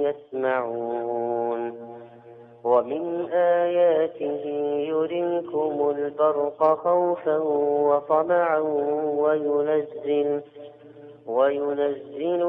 يسمعون ومن آياته يريكم البرق خوفا وطمعا وينزل